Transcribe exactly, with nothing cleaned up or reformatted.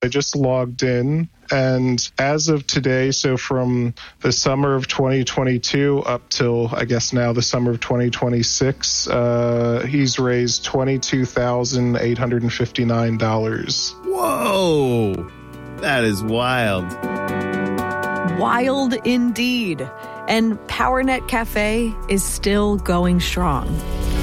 I just logged in, and as of today, so from the summer of twenty twenty-two up till, I guess now, the summer of twenty twenty-six, uh, he's raised twenty-two thousand eight hundred fifty-nine dollars. Whoa! That is wild. Wild indeed. And PowerNet Cafe is still going strong.